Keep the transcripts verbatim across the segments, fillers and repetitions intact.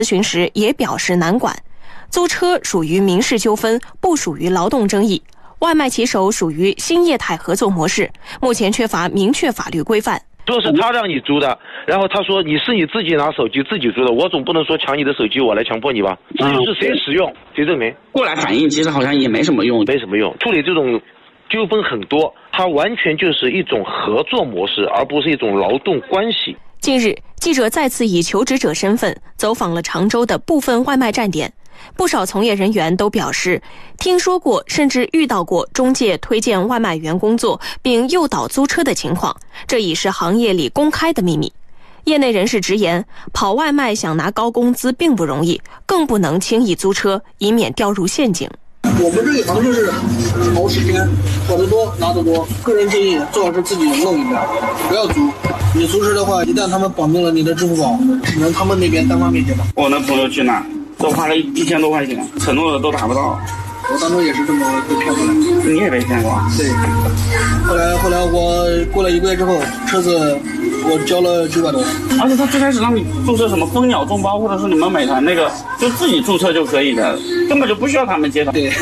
咨询时也表示难管。租车属于民事纠纷，不属于劳动争议。外卖骑手属于新业态合作模式，目前缺乏明确法律规范。 说是他让你租的，然后他说你是你自己拿手机自己租的，我总不能说抢你的手机我来强迫你吧？这就是谁使用谁证明。 过来反映其实好像也没什么用， 没什么用。处理这种纠纷很多，它完全就是一种合作模式，而不是一种劳动关系。 近日，记者再次以求职者身份走访了常州的部分外卖站点。不少从业人员都表示，听说过甚至遇到过中介推荐外卖员工作并诱导租车的情况，这已是行业里公开的秘密。业内人士直言，跑外卖想拿高工资并不容易，更不能轻易租车，以免掉入陷阱。 我们这一行就是熬时间，跑得多拿得多。个人建议最好是自己弄一遍，不要租。你租车的话，一旦他们绑定了你的支付宝，只能他们那边单方面结账。 我那朋友去那都花了一千多块钱，承诺的都达不到。 我当初也是这么被骗过来。 你也被骗过？ 对。后来后来我过了一个月之后，车子我交了九百多。 而且他最开始让你注册什么蜂鸟众包，或者是你们美团那个，就自己注册就可以的，根本就不需要他们接单。 对。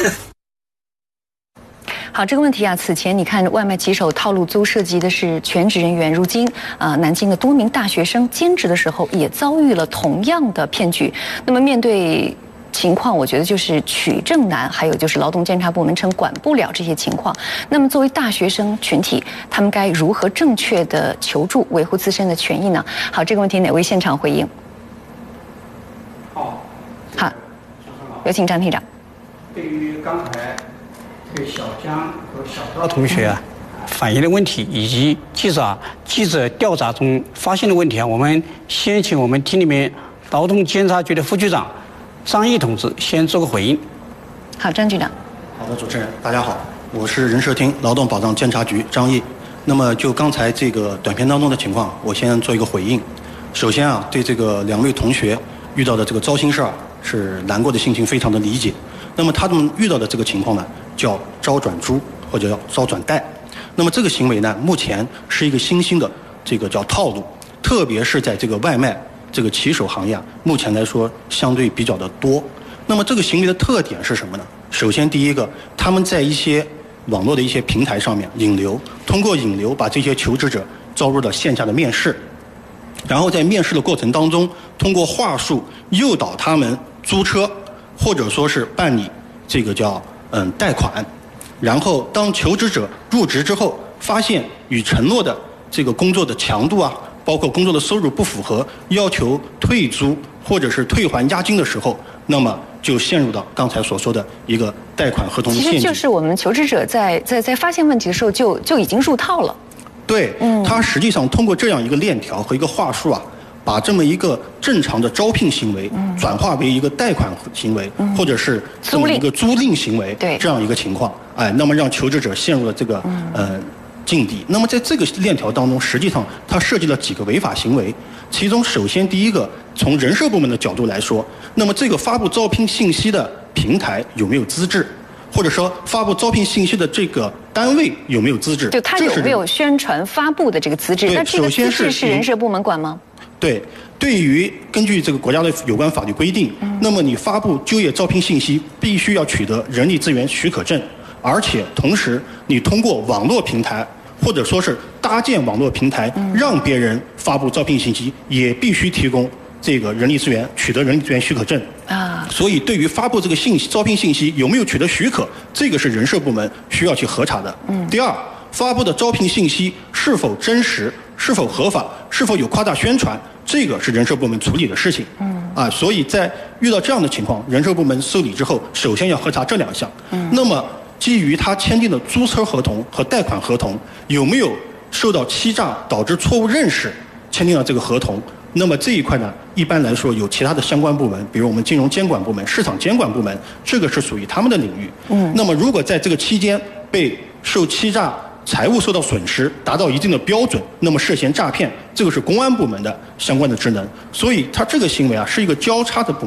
好，这个问题啊，此前你看外卖骑手套路租涉及的是全职人员，如今啊、呃，南京的多名大学生兼职的时候也遭遇了同样的骗局。那么面对情况，我觉得就是取证难，还有就是劳动监察部门称管不了这些情况。那么作为大学生群体，他们该如何正确的求助，维护自身的权益呢？好，这个问题哪位现场回应？ 好， 好，有请张厅长。 对于刚才对小江和小赵同学啊反映的问题，以及记者记者调查中发现的问题啊，我们先请我们厅里面劳动监察局的副局长张毅同志先做个回应。 好，张局长。 好的，主持人，大家好，我是人社厅劳动保障监察局张毅。那么就刚才这个短片当中的情况，我先做一个回应。首先啊，对这个两位同学遇到的这个糟心事儿是难过的心情非常的理解。那么他们遇到的这个情况呢，叫招转租或者叫招转贷。那么这个行为呢，目前是一个新兴的这个叫套路，特别是在这个外卖这个骑手行业啊，目前来说相对比较的多。那么这个行为的特点是什么呢？首先第一个，他们在一些网络的一些平台上面引流，通过引流把这些求职者招入到线下的面试，然后在面试的过程当中，通过话术诱导他们租车，或者说是办理这个叫嗯贷款。然后当求职者入职之后，发现与承诺的这个工作的强度啊，包括工作的收入不符合，要求退租或者是退还押金的时候，那么就陷入到刚才所说的一个贷款合同的陷阱。 其实就是我们求职者在在在发现问题的时候就就已经入套了。 对，嗯，他实际上通过这样一个链条和一个话术啊，把这么一个正常的招聘行为转化为一个贷款行为，嗯、或者是这么一个租赁行为， 对这样一个情况，哎，那么让求职者陷入了这个、嗯、呃境地。那么在这个链条当中，实际上它涉及了几个违法行为。其中，首先第一个，从人社部门的角度来说，那么这个发布招聘信息的平台有没有资质？或者说发布招聘信息的这个单位有没有资质？ 就他有没有宣传发布的这个资质？那这个资质是人社部门管吗？ 对，对于根据这个国家的有关法律规定，嗯、那么你发布就业招聘信息必须要取得人力资源许可证，而且同时你通过网络平台或者说是搭建网络平台，嗯、让别人发布招聘信息，也必须提供这个人力资源取得人力资源许可证啊。所以对于发布这个信息招聘信息有没有取得许可，这个是人社部门需要去核查的。嗯。第二，发布的招聘信息是否真实，是否合法，是否有夸大宣传，这个是人社部门处理的事情。嗯。啊，所以在遇到这样的情况，人社部门受理之后，首先要核查这两项。嗯。那么基于他签订的租车合同和贷款合同有没有受到欺诈导致错误认识签订了这个合同，那么这一块呢，一般来说有其他的相关部门，比如我们金融监管部门、市场监管部门，这个是属于他们的领域。嗯。那么如果在这个期间被受欺诈、财务受到损失，达到一定的标准，那么涉嫌诈骗，这个是公安部门的相关的职能。所以它这个行为啊，是一个交叉的部门，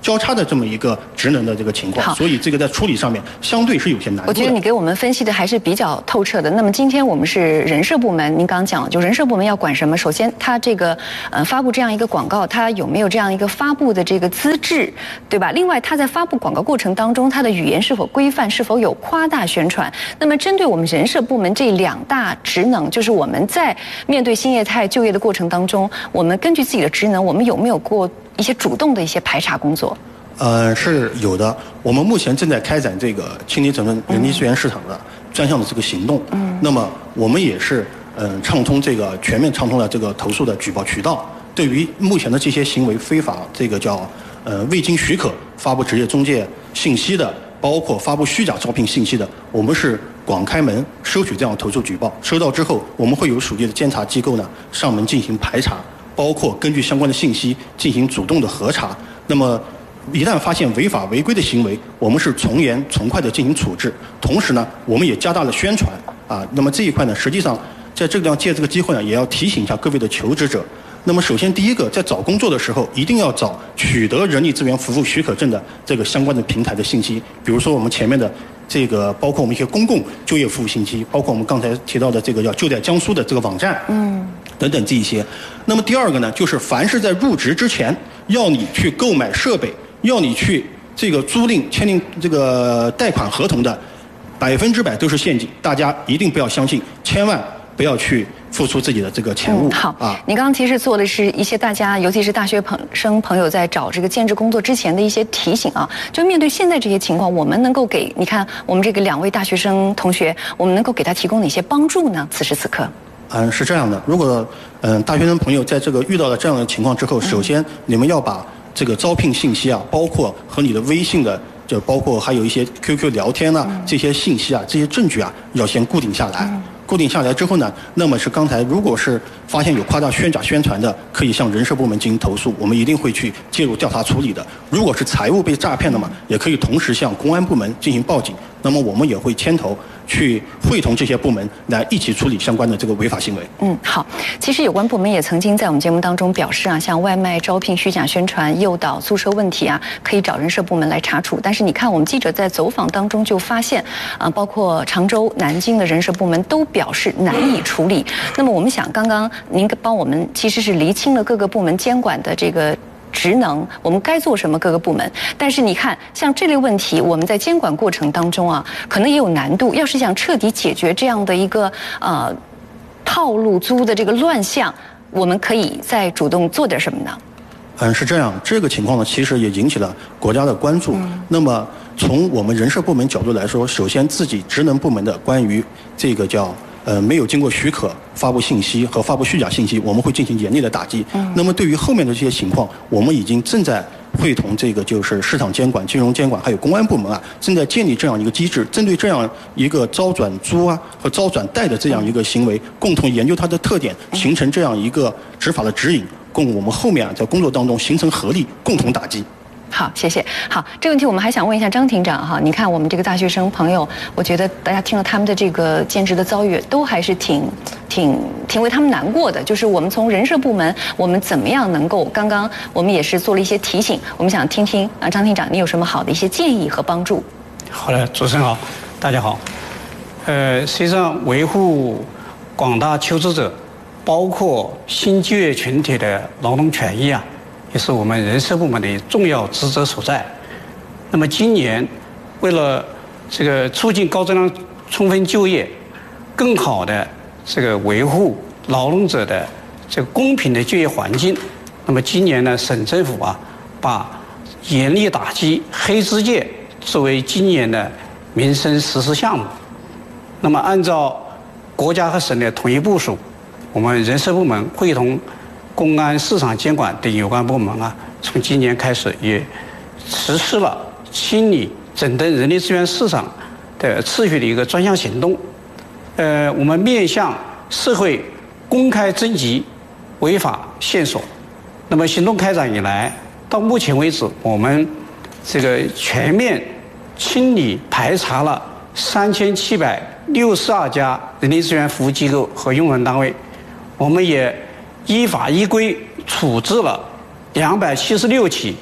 交叉的这么一个职能的这个情况，所以这个在处理上面相对是有些难度的。 我觉得你给我们分析的还是比较透彻的。那么今天我们是人社部门，您刚刚讲了，就人社部门要管什么？首先，它这个呃发布这样一个广告，它有没有这样一个发布的这个资质，对吧？另外，它在发布广告过程当中，它的语言是否规范，是否有夸大宣传？那么针对我们人社部门这两大职能，就是我们在面对新业态就业的过程当中，我们根据自己的职能，我们有没有过一些主动的一些排查工作？ 呃，是有的。我们目前正在开展这个清理整顿人力资源市场的专项的这个行动。嗯。那么我们也是嗯、呃、畅通这个全面畅通了这个投诉的举报渠道。对于目前的这些行为非法，这个叫呃未经许可发布职业中介信息的，包括发布虚假招聘信息的，我们是广开门收取这样投诉举报。收到之后，我们会有属地的监察机构呢上门进行排查，包括根据相关的信息进行主动的核查。那么一旦发现违法违规的行为，我们是从严从快的进行处置。同时呢，我们也加大了宣传啊。那么这一块呢，实际上在这个地方借这个机会呢，也要提醒一下各位的求职者。那么首先第一个，在找工作的时候，一定要找取得人力资源服务许可证的这个相关的平台的信息，比如说我们前面的这个，包括我们一些公共就业服务信息，包括我们刚才提到的这个叫就在江苏的这个网站，嗯，等等这一些。那么第二个呢，就是凡是在入职之前要你去购买设备，要你去这个租赁、签订这个贷款合同的，百分之百都是陷阱，大家一定不要相信，千万不要去付出自己的这个钱物。 嗯、好啊，你刚刚其实做的是一些大家，尤其是大学朋生朋友在找这个兼职工作之前的一些提醒啊。就面对现在这些情况，我们能够给你看我们这个两位大学生同学，我们能够给他提供哪些帮助呢？此时此刻， 嗯，是这样的。如果嗯、呃、大学生朋友在这个遇到了这样的情况之后，首先你们要把这个招聘信息啊，包括和你的微信的，就包括还有一些 Q Q 聊天啊、嗯、这些信息啊，这些证据啊，要先固定下来。嗯固定下来之后呢，那么是刚才如果是发现有夸大宣假宣传的，可以向人社部门进行投诉，我们一定会去介入调查处理的。如果是财务被诈骗的嘛，也可以同时向公安部门进行报警，那么我们也会牵头去会同这些部门来一起处理相关的这个违法行为。 嗯，好。其实有关部门也曾经在我们节目当中表示啊，像外卖招聘虚假宣传、诱导租车问题啊，可以找人社部门来查处。但是你看，我们记者在走访当中就发现，啊，包括常州、南京的人社部门都表示难以处理。那么我们想，刚刚您帮我们其实是厘清了各个部门监管的这个职能，我们该做什么各个部门。但是你看，像这类问题，我们在监管过程当中啊，可能也有难度。要是想彻底解决这样的一个呃套路租的这个乱象，我们可以再主动做点什么呢？ 嗯，是这样。这个情况呢，其实也引起了国家的关注。嗯、那么从我们人社部门角度来说，首先自己职能部门的关于这个叫呃，没有经过许可发布信息和发布虚假信息，我们会进行严厉的打击。嗯。那么对于后面的这些情况，我们已经正在会同这个就是市场监管、金融监管还有公安部门啊，正在建立这样一个机制，针对这样一个招转租啊和招转贷的这样一个行为，共同研究它的特点，形成这样一个执法的指引，供我们后面啊在工作当中形成合力，共同打击。 好，谢谢。好，这个问题我们还想问一下张庭长哈，你看我们这个大学生朋友，我觉得大家听了他们的这个兼职的遭遇，都还是挺、挺、挺为他们难过的。就是我们从人社部门，我们怎么样能够？刚刚我们也是做了一些提醒，我们想听听啊，张庭长，你有什么好的一些建议和帮助？ 好的，主持人好，大家好。呃，实际上维护广大求职者，包括新就业群体的劳动权益啊，也是我们人社部门的重要职责所在。那么今年，为了这个促进高质量充分就业，更好的这个维护劳动者的这个公平的就业环境，那么今年呢，省政府啊，把严厉打击黑资界作为今年的民生实施项目。那么按照国家和省的统一部署，我们人社部门会同公安、市场监管等有关部门啊，从今年开始也实施了清理整顿人力资源市场的秩序的一个专项行动。呃，我们面向社会公开征集违法线索。那么行动开展以来，到目前为止，我们这个全面清理排查了三千七百六十二家人力资源服务机构和用人单位，我们也依法依规处置了两百七十六起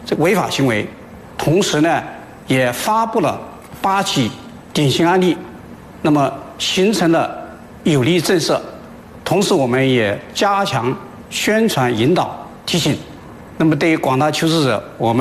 这违法行为，同时呢，也发布了八起典型案例，那么形成了有力震慑。同时，我们也加强宣传引导提醒。那么，对于广大求职者，我们